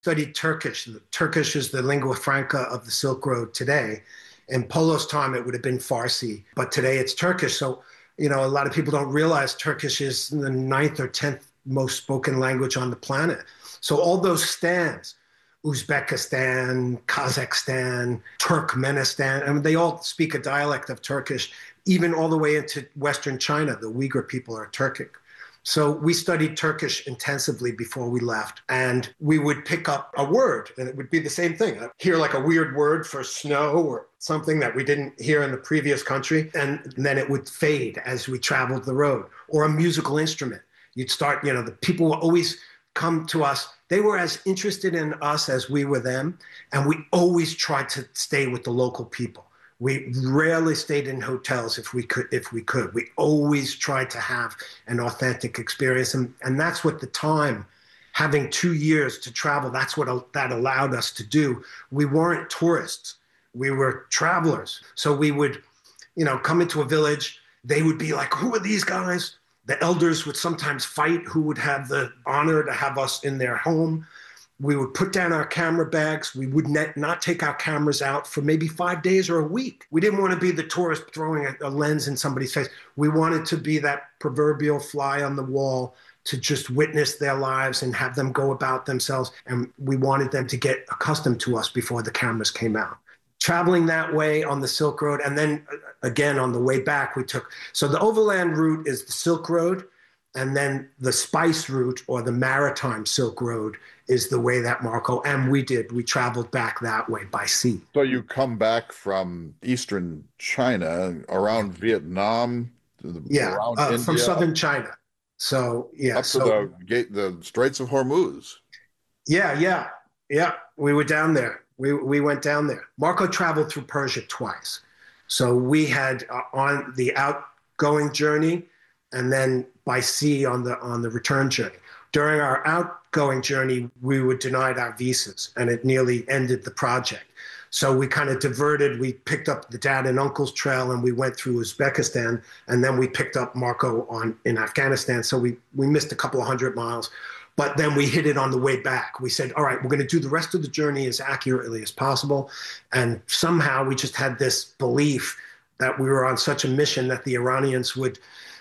studied Turkish. Turkish is the lingua franca of the Silk Road today. In Polo's time, it would have been Farsi, but today it's Turkish. So, a lot of people don't realize Turkish is the ninth or 10th most spoken language on the planet. So all those stands, Uzbekistan, Kazakhstan, Turkmenistan, I mean, they all speak a dialect of Turkish, even all the way into Western China. The Uyghur people are Turkic. So we studied Turkish intensively before we left, and we would pick up a word, and it would be the same thing. I'd hear like a weird word for snow or something that we didn't hear in the previous country, and then it would fade as we traveled the road, or a musical instrument. You'd start, the people would always come to us. They were as interested in us as we were them, and we always tried to stay with the local people. We rarely stayed in hotels if we could. We always tried to have an authentic experience. And that's what the time, having 2 years to travel, that's what that allowed us to do. We weren't tourists. We were travelers. So we would, come into a village. They would be like, who are these guys? The elders would sometimes fight who would have the honor to have us in their home. We would put down our camera bags. We would not take our cameras out for maybe 5 days or a week. We didn't want to be the tourist throwing a lens in somebody's face. We wanted to be that proverbial fly on the wall to just witness their lives and have them go about themselves. And we wanted them to get accustomed to us before the cameras came out. Traveling that way on the Silk Road, and then again on the way back, so the overland route is the Silk Road, and then the spice route or the maritime Silk Road is the way that Marco and we traveled back that way by sea. So you come back from eastern China around Vietnam, around India, from southern China. So up to the Straits of Hormuz. Yeah. We were down there. We went down there. Marco traveled through Persia twice. So we had on the outgoing journey, and then by sea on the return journey. During our outgoing journey, we were denied our visas, and it nearly ended the project. So we kind of diverted. We picked up the dad and uncle's trail, and we went through Uzbekistan, and then we picked up Marco in Afghanistan. So we missed a couple of 100 miles, but then we hit it on the way back. We said, all right, we're going to do the rest of the journey as accurately as possible. And somehow we just had this belief that we were on such a mission that the Iranians would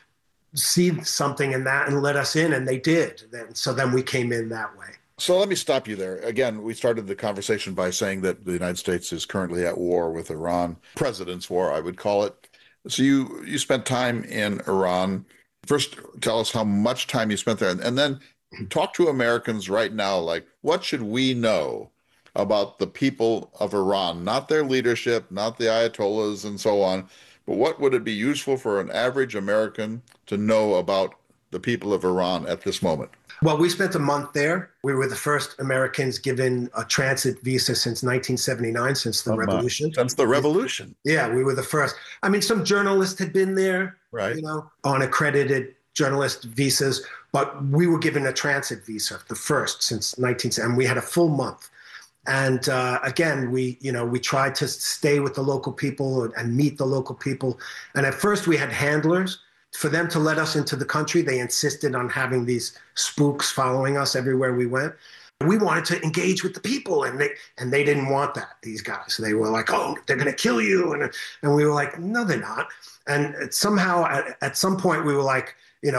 see something in that and let us in, and they did. So then we came in that way. So let me stop you there. Again, we started the conversation by saying that the United States is currently at war with Iran, President's War, I would call it. So you spent time in Iran. First, tell us how much time you spent there, and then talk to Americans right now, like, what should we know about the people of Iran? Not their leadership, not the Ayatollahs and so on, but what would it be useful for an average American to know about the people of Iran at this moment? Well, we spent a month there. We were the first Americans given a transit visa since 1979, since the revolution. Since the revolution. Yeah, we were the first. I mean, some journalists had been there, right, on accredited journalist visas, but we were given a transit visa, the first since 1970, and we had a full month. And again, we tried to stay with the local people and meet the local people. And at first we had handlers. For them to let us into the country, they insisted on having these spooks following us everywhere we went. We wanted to engage with the people, and they didn't want that, these guys. They were like, oh, they're going to kill you. And we were like, no, they're not. And somehow at some point we were like,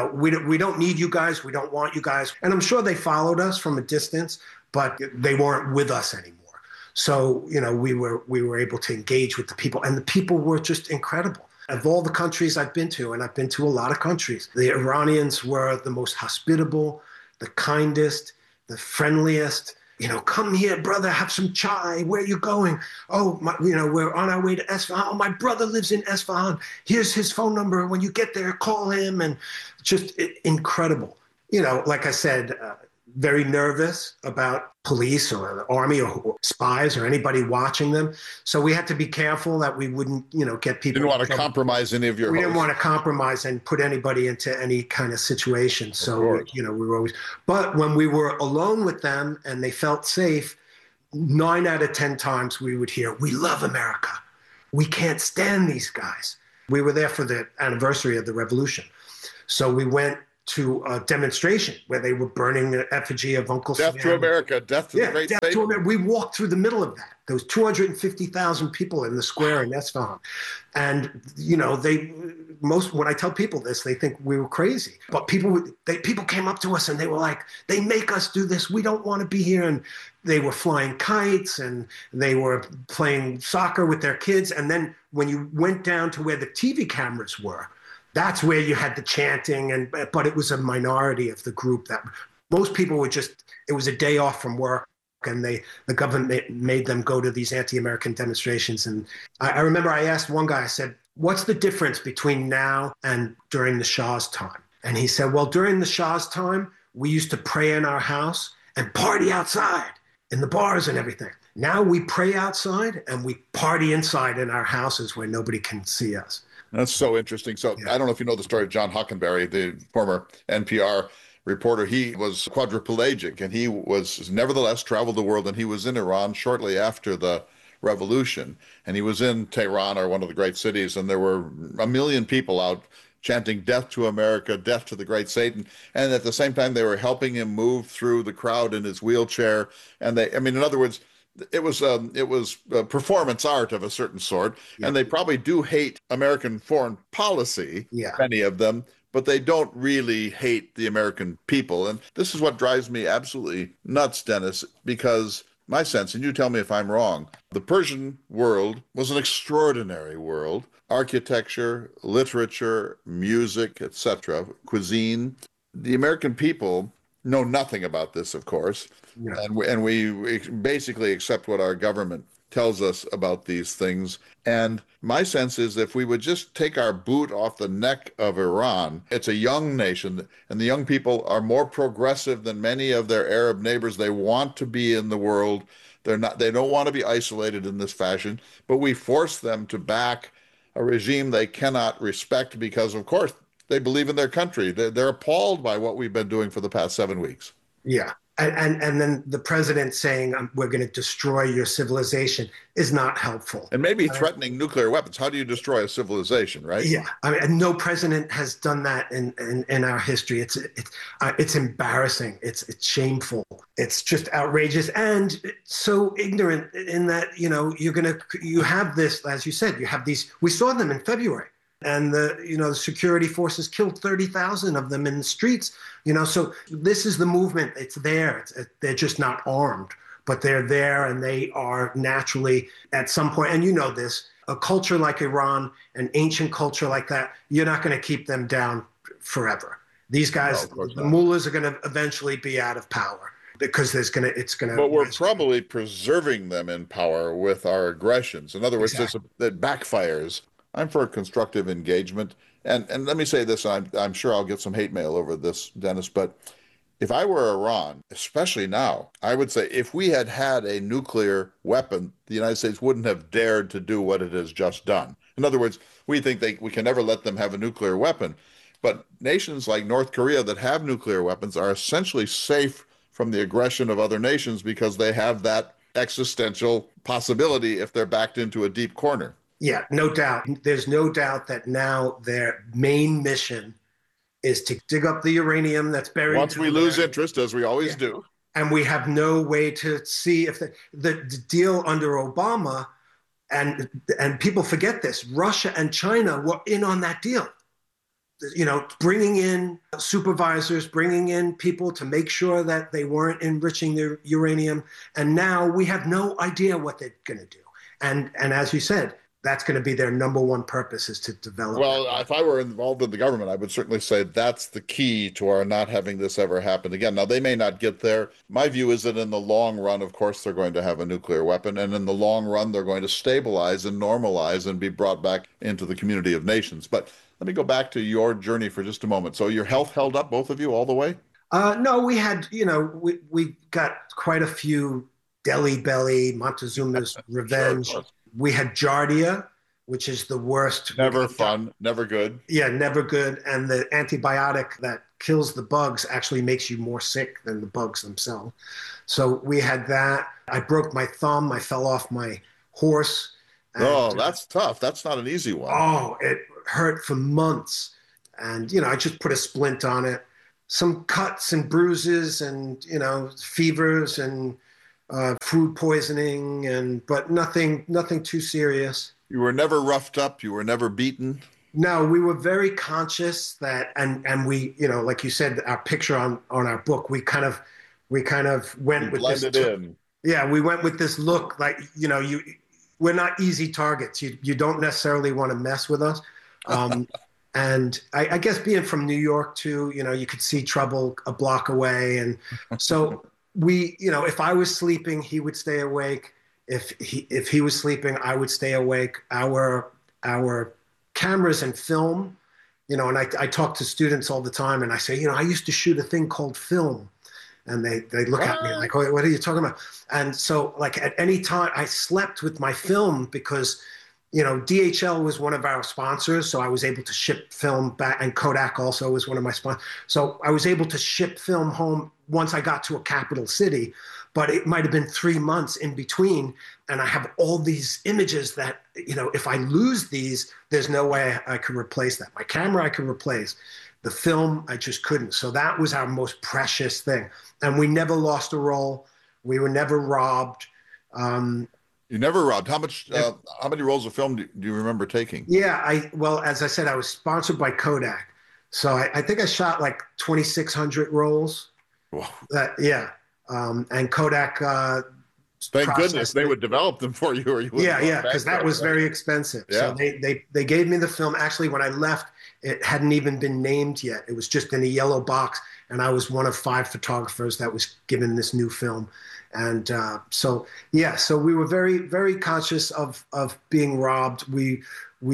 we don't need you guys. We don't want you guys. And I'm sure they followed us from a distance, but they weren't with us anymore. So, we were able to engage with the people, and the people were just incredible. Of all the countries I've been to, and I've been to a lot of countries, the Iranians were the most hospitable, the kindest, the friendliest. Come here, brother, have some chai. Where are you going? Oh, we're on our way to Esfahan. Oh, my brother lives in Esfahan. Here's his phone number. When you get there, call him. And just incredible. Like I said, very nervous about police or the army or spies or anybody watching them. So we had to be careful that we wouldn't, get people. Didn't want to compromise any of your hosts. We didn't want to compromise and put anybody into any kind of situation. So, we were always, but when we were alone with them and they felt safe, 9 out of 10 times we would hear, we love America. We can't stand these guys. We were there for the anniversary of the revolution. So we went to a demonstration where they were burning the effigy of Uncle Sam. Death to America, death to the great death state. to America. We walked through the middle of that. There was 250,000 people in the square in Isfahan. And, when I tell people this, they think we were crazy. But people came up to us and they were like, they make us do this. We don't want to be here. And they were flying kites and they were playing soccer with their kids. And then when you went down to where the TV cameras were, that's where you had the chanting. But it was a minority of the group. That most people were it was a day off from work. And the government made them go to these anti-American demonstrations. And I remember I asked one guy, I said, what's the difference between now and during the Shah's time? And he said, well, during the Shah's time, we used to pray in our house and party outside in the bars and everything. Now we pray outside and we party inside in our houses where nobody can see us. That's so interesting. So I don't know if you know the story of John Hockenberry, the former NPR reporter. He was quadriplegic and he was nevertheless traveled the world, and he was in Iran shortly after the revolution. And he was in Tehran, or one of the great cities, and there were 1 million people out chanting death to America, death to the great Satan. And at the same time, they were helping him move through the crowd in his wheelchair. And in other words, it was performance art of a certain sort. Yeah. And they probably do hate American foreign policy, many of them, but they don't really hate the American people. And this is what drives me absolutely nuts, Dennis, because my sense, and you tell me if I'm wrong, the Persian world was an extraordinary world. Architecture, literature, music, etc., cuisine. The American people know nothing about this, of course, and we basically accept what our government tells us about these things. And my sense is if we would just take our boot off the neck of Iran, it's a young nation, and the young people are more progressive than many of their Arab neighbors. They want to be in the world. They don't want to be isolated in this fashion, but we force them to back a regime they cannot respect because, of course, they believe in their country. They're appalled by what we've been doing for the past 7 weeks. Yeah. And then the president saying, we're going to destroy your civilization is not helpful. And maybe threatening nuclear weapons. How do you destroy a civilization, right? Yeah. And no president has done that in our history. It's embarrassing. It's shameful. It's just outrageous and so ignorant in that, you have this, as you said, you have these, we saw them in February. And the security forces killed 30,000 of them in the streets. So this is the movement. It's there. They're just not armed, but they're there, and they are naturally at some point. And this, a culture like Iran, an ancient culture like that, you're not going to keep them down forever. These guys, the mullahs are going to eventually be out of power because it's going to. But we're probably preserving them in power with our aggressions. In other words, that backfires. I'm for constructive engagement. And let me say this, and I'm sure I'll get some hate mail over this, Dennis, but if I were Iran, especially now, I would say if we had had a nuclear weapon, the United States wouldn't have dared to do what it has just done. In other words, we think we can never let them have a nuclear weapon. But nations like North Korea that have nuclear weapons are essentially safe from the aggression of other nations because they have that existential possibility if they're backed into a deep corner. Yeah, no doubt. There's no doubt that now their main mission is to dig up the uranium that's buried. Once we lose interest, as we always do. And we have no way to see if the deal under Obama, and people forget this, Russia and China were in on that deal. Bringing in supervisors, bringing in people to make sure that they weren't enriching their uranium. And now we have no idea what they're going to do. And as you said, that's going to be their number one purpose, is to develop. Well, if I were involved in the government, I would certainly say that's the key to our not having this ever happen again. Now, they may not get there. My view is that in the long run, of course, they're going to have a nuclear weapon. And in the long run, they're going to stabilize and normalize and be brought back into the community of nations. But let me go back to your journey for just a moment. So your health held up, both of you, all the way? No, we had, we got quite a few Delhi Belly, Montezuma's Revenge. Sure, we had Giardia, which is the worst. Never fun, never good. Yeah, never good. And the antibiotic that kills the bugs actually makes you more sick than the bugs themselves. So we had that. I broke my thumb. I fell off my horse. And, that's tough. That's not an easy one. Oh, it hurt for months. And, I just put a splint on it. some cuts and bruises and fevers and food poisoning, and but nothing too serious. You were never roughed up. You were never beaten. No, we were very conscious that, and we, like you said, our picture on our book, we kind of You went with this. blended in. Yeah, we went with this look like, we're not easy targets. You don't necessarily want to mess with us. Um, and I guess being from New York too, you could see trouble a block away. And so if I was sleeping, he would stay awake. If he was sleeping, I would stay awake. Our cameras and film, and I talk to students all the time, and I say, I used to shoot a thing called film. And they look at me like, what are you talking about? And so, like, at any time, I slept with my film because, DHL was one of our sponsors. So I was able to ship film back, and Kodak also was one of my sponsors. So I was able to ship film home once I got to a capital city, but it might have been 3 months in between. And I have all these images that, if I lose these, there's no way I could replace that. My camera, I could replace. The film, I just couldn't. So that was our most precious thing. And we never lost a roll. We were never robbed. You never robbed. How many rolls of film do you remember taking? Yeah, well, as I said, I was sponsored by Kodak. So I think I shot like 2,600 rolls. Wow. Yeah. And Kodak Thank goodness they would develop them for you, or you would. Yeah, because that was very expensive. Yeah. So they gave me the film. Actually, when I left, it hadn't even been named yet. It was just in a yellow box, and I was one of 5 photographers that was given this new film. And so we were very, very conscious of being robbed. We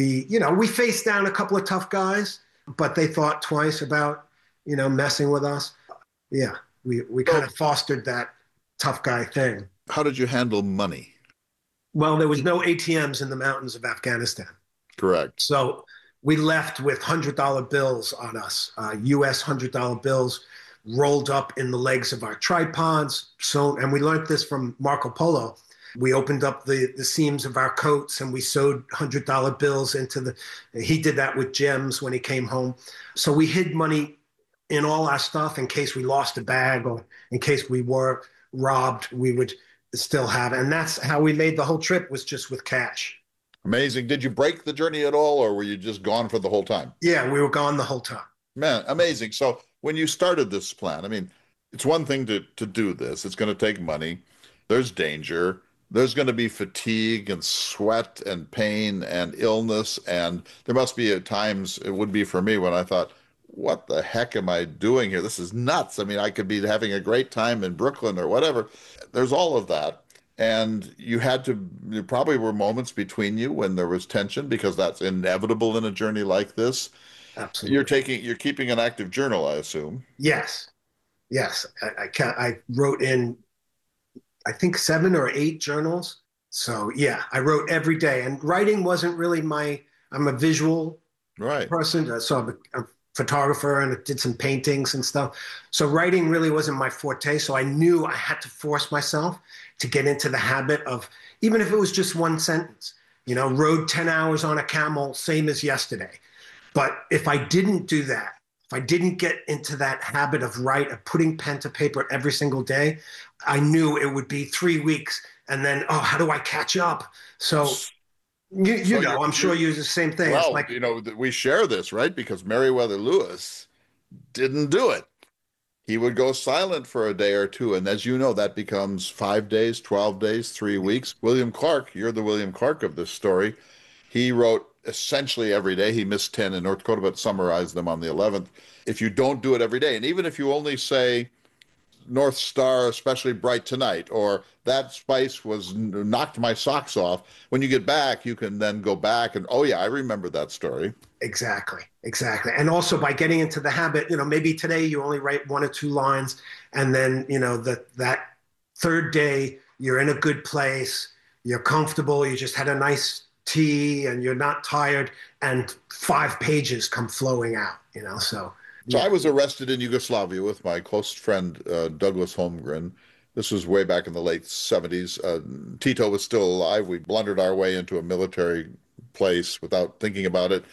faced down a couple of tough guys, but they thought twice about messing with us. Yeah, we kind of fostered that tough guy thing. How did you handle money? Well, there was no ATMs in the mountains of Afghanistan. Correct. So we left with $100 bills on us, US $100 bills rolled up in the legs of our tripods. So, and we learned this from Marco Polo. We opened up the seams of our coats and we sewed $100 bills he did that with gems when he came home. So we hid money in all our stuff in case we lost a bag or in case we were robbed, we would still have it. And that's how we made the whole trip, was just with cash. Amazing. Did you break the journey at all, or were you just gone for the whole time? Yeah, we were gone the whole time. Man, amazing. So when you started this plan, I mean, it's one thing to do this. It's going to take money. There's danger. There's going to be fatigue and sweat and pain and illness. And there must be at times, it would be for me, when I thought, what the heck am I doing here? This is nuts. I mean, I could be having a great time in Brooklyn or whatever. There's all of that. And there probably were moments between you when there was tension, because that's inevitable in a journey like this. Absolutely. You're keeping an active journal, I assume. Yes. Yes. I wrote in, I think, 7 or 8 journals. So yeah, I wrote every day, and writing wasn't really I'm a visual Right. person. So I'm a photographer and I did some paintings and stuff. So writing really wasn't my forte. So I knew I had to force myself to get into the habit of, even if it was just one sentence, rode 10 hours on a camel, same as yesterday. But if I didn't do that, if I didn't get into that habit of putting pen to paper every single day, I knew it would be 3 weeks. And then, how do I catch up? So I'm sure you use the same thing. Well, it's like, we share this, right? Because Meriwether Lewis didn't do it. He would go silent for a day or two. And as you know, that becomes 5 days, 12 days, 3 weeks. William Clark, you're the William Clark of this story. He wrote essentially every day. He missed 10 in North Dakota, but summarized them on the 11th. If you don't do it every day, and even if you only say, North Star, especially bright tonight, or that spice knocked my socks off. When you get back, you can then go back and, oh yeah, I remember that story. Exactly. And also by getting into the habit, maybe today you only write 1 or 2 lines, and then, that third day you're in a good place, you're comfortable, you just had a nice tea and you're not tired, and 5 pages come flowing out, so. So I was arrested in Yugoslavia with my close friend, Douglas Holmgren. This was way back in the late 70s. Tito was still alive. We blundered our way into a military place without thinking about it.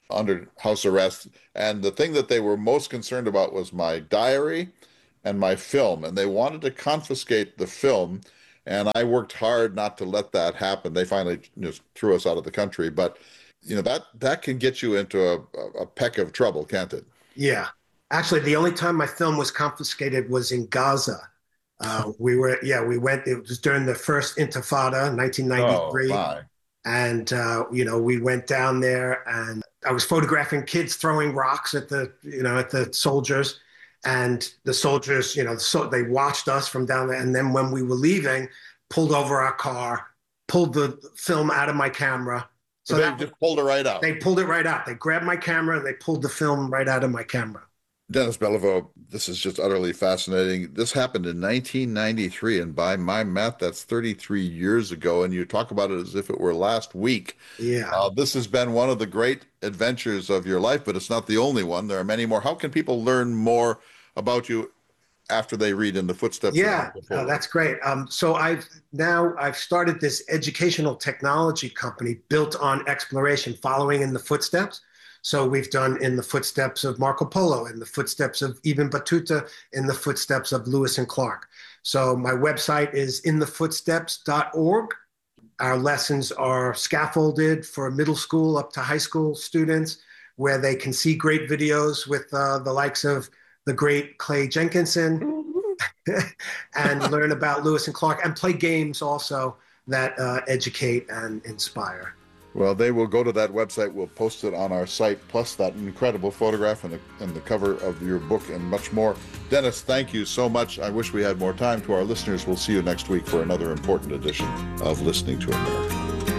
under house arrest. And the thing that they were most concerned about was my diary and my film. And they wanted to confiscate the film. And I worked hard not to let that happen. They finally just threw us out of the country. But, that can get you into a peck of trouble, can't it? Yeah. Actually, the only time my film was confiscated was in Gaza. We went, it was during the first Intifada, 1993. Oh, my. And, we went down there and I was photographing kids throwing rocks at the soldiers. And the soldiers, they watched us from down there. And then when we were leaving, pulled over our car, pulled the film out of my camera. So they just pulled it right out. They pulled it right out. They grabbed my camera and they pulled the film right out of my camera. Dennis Beliveau, this is just utterly fascinating. This happened in 1993, and by my math, that's 33 years ago. And you talk about it as if it were last week. Yeah. This has been one of the great adventures of your life, but it's not the only one. There are many more. How can people learn more about you after they read In the Footsteps? Yeah, that's great. So I've started this educational technology company built on exploration, following in the footsteps. So we've done In the Footsteps of Marco Polo, In the Footsteps of Ibn Battuta, In the Footsteps of Lewis and Clark. So my website is inthefootsteps.org. Our lessons are scaffolded for middle school up to high school students, where they can see great videos with the likes of the great Clay Jenkinson and learn about Lewis and Clark, and play games also that educate and inspire. Well, they will go to that website. We'll post it on our site, plus that incredible photograph and the cover of your book and much more. Dennis, thank you so much. I wish we had more time. To our listeners, we'll see you next week for another important edition of Listening to America.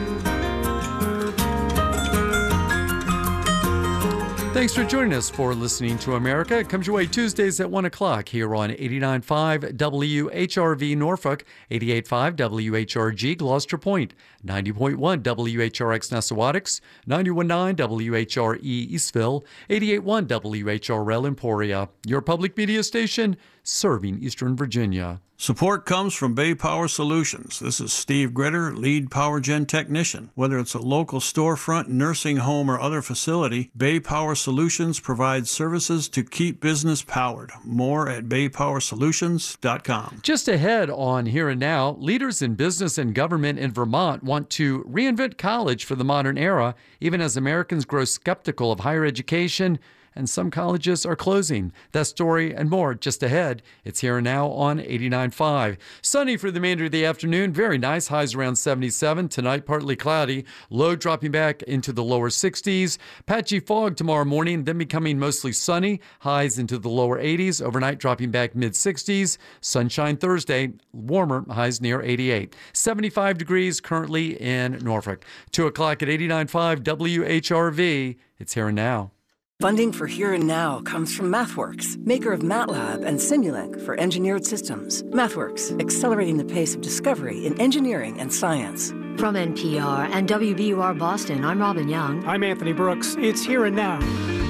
Thanks for joining us for Listening to America. It comes your way Tuesdays at 1 o'clock here on 89.5 WHRV Norfolk, 88.5 WHRG Gloucester Point, 90.1 WHRX Nessawadox, 91.9 WHRE Eastville, 88.1 WHRL Emporia, your public media station serving Eastern Virginia. Support comes from Bay Power Solutions. This is Steve Gritter, lead power gen technician. Whether it's a local storefront, nursing home, or other facility, Bay Power Solutions provides services to keep business powered. More at baypowersolutions.com. Just ahead on Here and Now, leaders in business and government in Vermont want to reinvent college for the modern era, even as Americans grow skeptical of higher education, and some colleges are closing. That story and more just ahead. It's Here and Now on 89.5. Sunny for the remainder of the afternoon. Very nice. Highs around 77. Tonight, partly cloudy. Low dropping back into the lower 60s. Patchy fog tomorrow morning, then becoming mostly sunny. Highs into the lower 80s. Overnight, dropping back mid-60s. Sunshine Thursday. Warmer. Highs near 88. 75 degrees currently in Norfolk. 2 o'clock at 89.5 WHRV. It's Here and Now. Funding for Here and Now comes from MathWorks, maker of MATLAB and Simulink for engineered systems. MathWorks, accelerating the pace of discovery in engineering and science. From NPR and WBUR Boston, I'm Robin Young. I'm Anthony Brooks. It's Here and Now.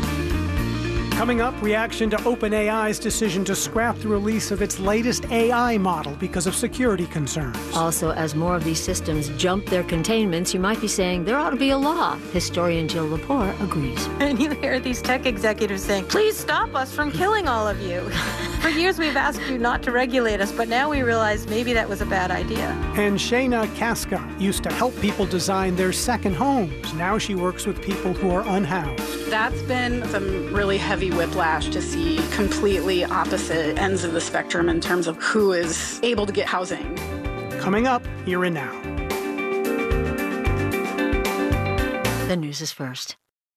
Coming up, reaction to OpenAI's decision to scrap the release of its latest AI model because of security concerns. Also, as more of these systems jump their containments, you might be saying there ought to be a law. Historian Jill Lepore agrees. And you hear these tech executives saying, please stop us from killing all of you. For years we've asked you not to regulate us, but now we realize maybe that was a bad idea. And Shayna Casca used to help people design their second homes. Now she works with people who are unhoused. That's been some really heavy whiplash to see completely opposite ends of the spectrum in terms of who is able to get housing. Coming up, Here and Now. The news is first.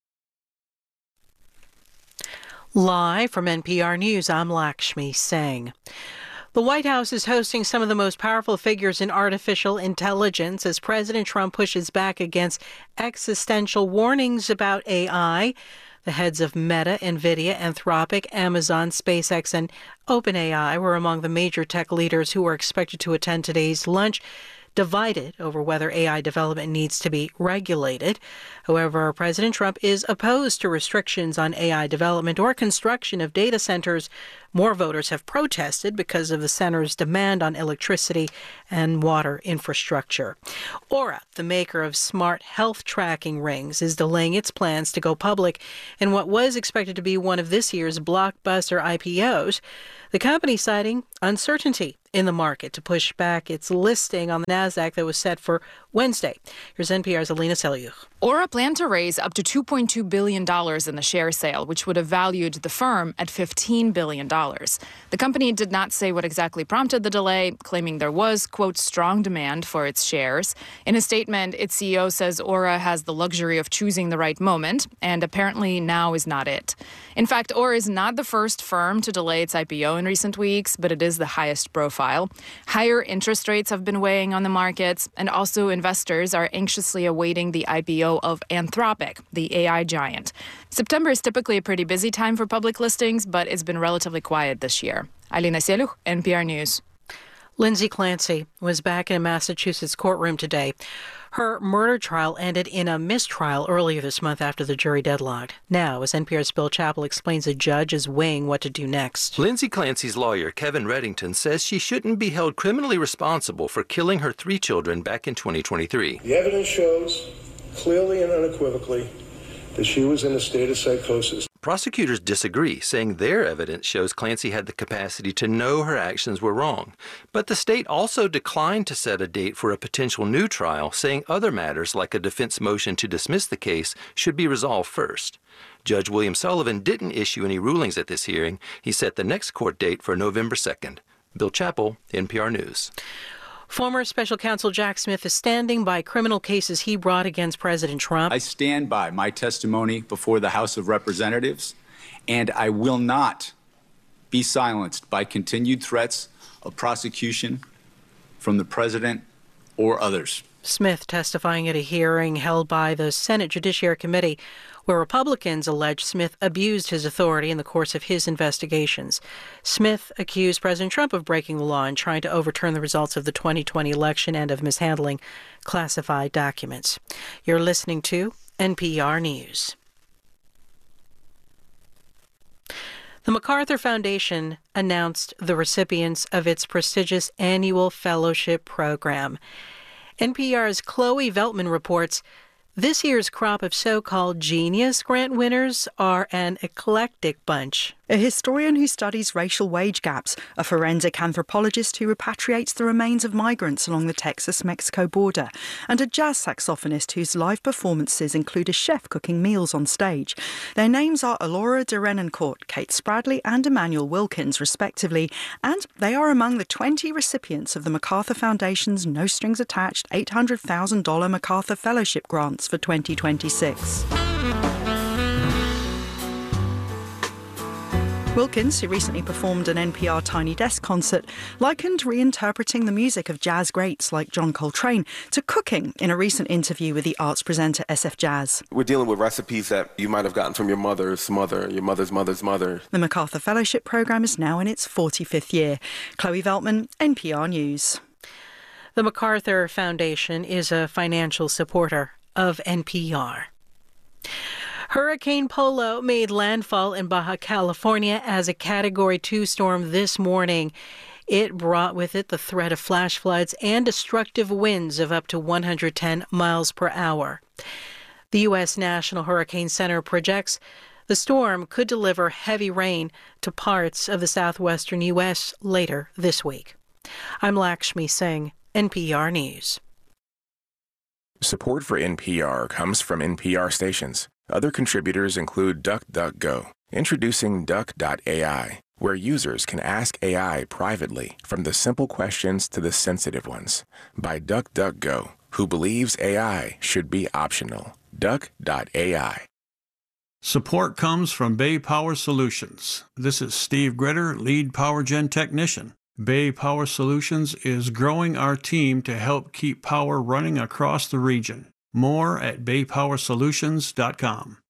Live from NPR News, I'm Lakshmi Singh. The White House is hosting some of the most powerful figures in artificial intelligence as President Trump pushes back against existential warnings about AI. The heads of Meta, NVIDIA, Anthropic, Amazon, SpaceX, and OpenAI were among the major tech leaders who are expected to attend today's lunch. divided over whether AI development needs to be regulated. However, President Trump is opposed to restrictions on AI development or construction of data centers. More voters have protested because of the center's demand on electricity and water infrastructure. Aura, the maker of smart health tracking rings, is delaying its plans to go public in what was expected to be one of this year's blockbuster IPOs. The company citing uncertainty in the market to push back its listing on the NASDAQ that was set for Wednesday. Here's NPR's Alina Selyukh. Aura planned to raise up to $2.2 billion in the share sale, which would have valued the firm at $15 billion. The company did not say what exactly prompted the delay, claiming there was, quote, strong demand for its shares. In a statement, its CEO says Aura has the luxury of choosing the right moment, and apparently now is not it. In fact, Aura is not the first firm to delay its IPO in recent weeks, but it is the highest profile. Higher interest rates have been weighing on the markets, and also investors are anxiously awaiting the IPO of Anthropic, the AI giant. September is typically a pretty busy time for public listings, but it's been relatively quiet this year. Alina Selyukh, NPR News. Lindsay Clancy was back in a Massachusetts courtroom today. Her murder trial ended in a mistrial earlier this month after the jury deadlocked. Now, as NPR's Bill Chappell explains, a judge is weighing what to do next. Lindsay Clancy's lawyer, Kevin Reddington, says she shouldn't be held criminally responsible for killing her 3 children back in 2023. The evidence shows clearly and unequivocally that she was in a state of psychosis. Prosecutors disagree, saying their evidence shows Clancy had the capacity to know her actions were wrong. But the state also declined to set a date for a potential new trial, saying other matters like a defense motion to dismiss the case should be resolved first. Judge William Sullivan didn't issue any rulings at this hearing. He set the next court date for November 2nd. Bill Chappell, NPR News. Former Special Counsel Jack Smith is standing by criminal cases he brought against President Trump. I stand by my testimony before the House of Representatives, and I will not be silenced by continued threats of prosecution from the president or others. Smith testifying at a hearing held by the Senate Judiciary Committee, where Republicans allege Smith abused his authority in the course of his investigations. Smith accused President Trump of breaking the law and trying to overturn the results of the 2020 election and of mishandling classified documents. You're listening to NPR News. The MacArthur Foundation announced the recipients of its prestigious annual fellowship program. NPR's Chloe Veltman reports this year's crop of so-called genius grant winners are an eclectic bunch. A historian who studies racial wage gaps, a forensic anthropologist who repatriates the remains of migrants along the Texas-Mexico border, and a jazz saxophonist whose live performances include a chef cooking meals on stage. Their names are Alora de Renancourt, Kate Spradley and Emmanuel Wilkins, respectively, and they are among the 20 recipients of the MacArthur Foundation's no-strings-attached $800,000 MacArthur Fellowship grants for 2026. Wilkins, who recently performed an NPR Tiny Desk concert, likened reinterpreting the music of jazz greats like John Coltrane to cooking in a recent interview with the arts presenter SF Jazz. We're dealing with recipes that you might have gotten from your mother's mother, your mother's mother's mother. The MacArthur Fellowship program is now in its 45th year. Chloe Veltman, NPR News. The MacArthur Foundation is a financial supporter of NPR. Hurricane Polo made landfall in Baja California as a Category 2 storm this morning. It brought with it the threat of flash floods and destructive winds of up to 110 miles per hour. The U.S. National Hurricane Center projects the storm could deliver heavy rain to parts of the southwestern U.S. later this week. I'm Lakshmi Singh, NPR News. Support for NPR comes from NPR stations. Other contributors include DuckDuckGo, introducing Duck.ai, where users can ask AI privately from the simple questions to the sensitive ones, by DuckDuckGo, who believes AI should be optional. Duck.ai. Support comes from Bay Power Solutions. This is Steve Gritter, lead power gen technician. Bay Power Solutions is growing our team to help keep power running across the region. More at baypowersolutions.com.